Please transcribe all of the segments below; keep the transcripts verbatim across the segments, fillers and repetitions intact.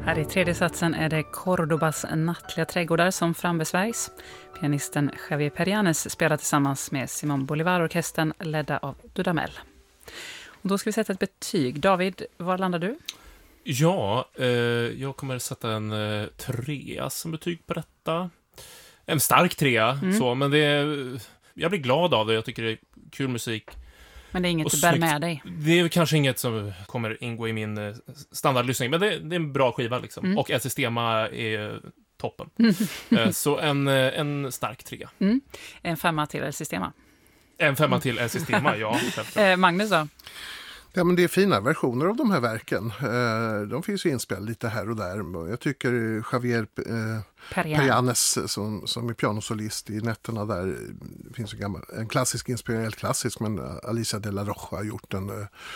Här i tredje satsen är det Cordobas nattliga trädgårdar som frambesvärjs. Pianisten Javier Perianes spelar tillsammans med Simón Bolívar-orkestern ledda av Dudamel. Och då ska vi sätta ett betyg. David, var landar du? Ja, eh, jag kommer sätta en eh, trea som betyg på detta. En stark trea, mm. så, men det är, jag blir glad av det. Jag tycker det är kul musik. Men det är inget och du bär med dig? Det är kanske inget som kommer ingå i min eh, standardlyssning, men det, det är en bra skiva liksom. Mm. Och El Sistema är toppen. eh, så en, en stark trea. Mm. En femma till El Sistema. En femma mm. till El Sistema, ja. eh, Magnus då? Ja, men det är fina versioner av de här verken. De finns ju inspel lite här och där. Jag tycker Javier eh, Perianes som, som är pianosolist i nätterna där, det finns en, gammal, en klassisk inspirerad klassisk, men Alicia de la Rocha har gjort den.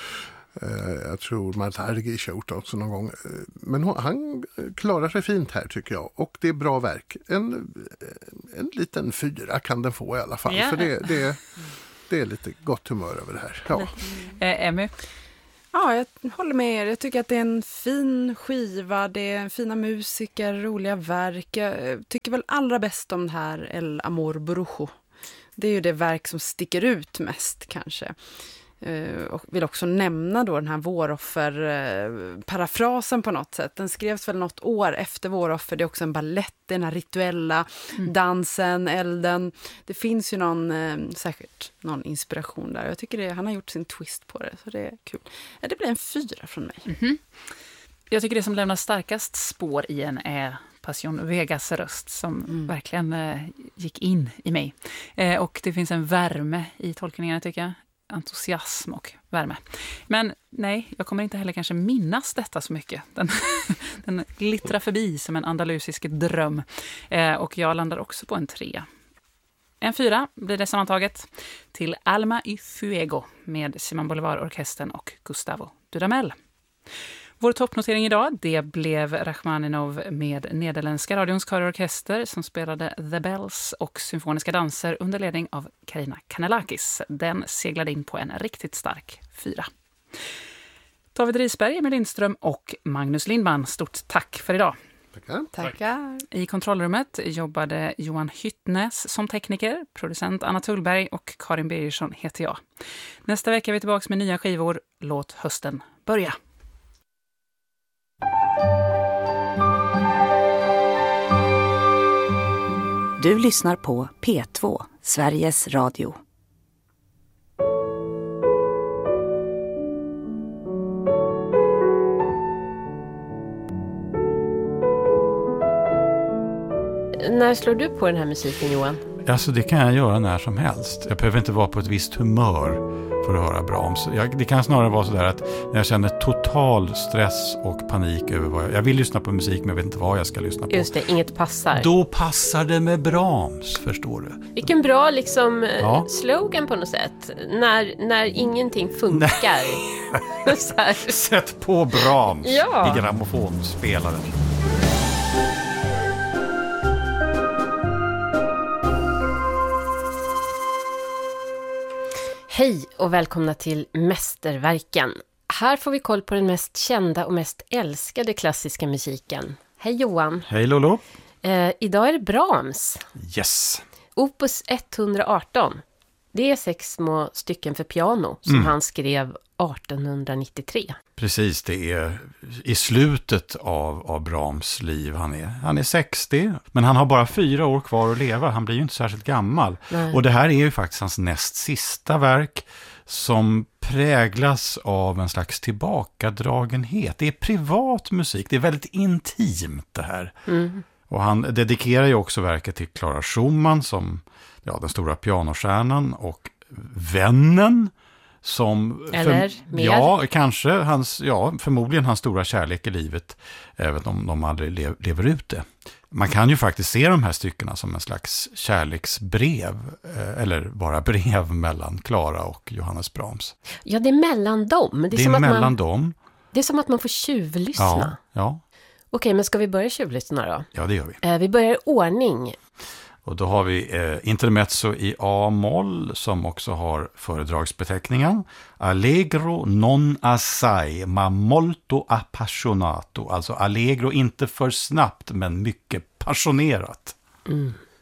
Eh, jag tror Marta Argerich har gjort det också någon gång. Men hon, han klarar sig fint här tycker jag. Och det är bra verk. En, en liten fyra kan den få i alla fall. Yeah. För det, det Det är lite gott humör över det här. Ja. Eh, Emmy? Ja, jag håller med er. Jag tycker att det är en fin skiva. Det är fina musiker, roliga verk. Jag tycker väl allra bäst om det här El Amor Brujo. Det är ju det verk som sticker ut mest kanske. Uh, och vill också nämna då den här Våroffer-parafrasen uh, på något sätt. Den skrevs väl något år efter Våroffer. Det är också en ballett, den här rituella mm. dansen, elden. Det finns ju någon, uh, säkert någon inspiration där. Jag tycker det, han har gjort sin twist på det, så det är kul. Ja, det blir en fyra från mig. Mm-hmm. Jag tycker det som lämnar starkast spår i en är Passion Vegas röst som mm. verkligen uh, gick in i mig. Uh, och det finns en värme i tolkningarna tycker jag. Entusiasm och värme. Men nej, jag kommer inte heller kanske minnas detta så mycket. Den, den glittrar förbi som en andalusisk dröm. Eh, och jag landar också på en trea. En fyra blir det sammantaget till Alma y Fuego med Simón Bolívar-orkestern och Gustavo Dudamel. Vår toppnotering idag, det blev Rachmaninov med nederländska radions körorkester som spelade The Bells och symfoniska danser under ledning av Karina Kanellakis. Den seglade in på en riktigt stark fyra. David Risberg, Emil Lindström och Magnus Lindman, stort tack för idag. Tackar. Tackar. I kontrollrummet jobbade Johan Hyttnäs som tekniker, producent Anna Tullberg och Karin Birgersson heter jag. Nästa vecka är vi tillbaka med nya skivor. Låt hösten börja. Du lyssnar på P två, Sveriges Radio. När slår du på den här musiken, Johan? Alltså det kan jag göra när som helst. Jag behöver inte vara på ett visst humör för att höra Brahms. Jag, det kan snarare vara så där att när jag känner total stress och panik över vad jag... Jag vill lyssna på musik men jag vet inte vad jag ska lyssna på. Just det, inget passar. Då passar det med Brahms, förstår du. Vilken bra liksom ja. slogan på något sätt. När, när ingenting funkar. Så här. Sätt på Brahms ja. i grammofonspelaren. Hej och välkomna till Mästerverken. Här får vi koll på den mest kända och mest älskade klassiska musiken. Hej Johan. Hej Lolo. Eh, idag är det Brahms. Yes. Opus etthundraarton. Det är sex små stycken för piano som mm. han skrev artonhundranittiotre. Precis, det är i slutet av, av Brahms liv. Han är, han är sextio, men han har bara fyra år kvar att leva. Han blir ju inte särskilt gammal. Nej. Och det här är ju faktiskt hans näst sista verk som präglas av en slags tillbakadragenhet. Det är privat musik, det är väldigt intimt det här. Mm. Och han dedikerar ju också verket till Clara Schumann som ja, den stora pianostjärnan och vännen som eller för, mer? Ja, kanske hans, ja, förmodligen hans stora kärlek i livet, även om de aldrig lev, lever ut det. Man kan ju faktiskt se de här styckena som en slags kärleksbrev eh, eller bara brev mellan Clara och Johannes Brahms. Ja, det är mellan dem. Det är, det är som mellan att man, dem. Det är som att man får tjuvlyssna. Ja, ja. Okej, men ska vi börja tjuvlyssna då? Ja, det gör vi. Eh, vi börjar i ordning. Och då har vi eh, intermezzo i A-moll som också har föredragsbeteckningen. Allegro non assai ma molto appassionato. Alltså allegro inte för snabbt men mycket passionerat. Mm.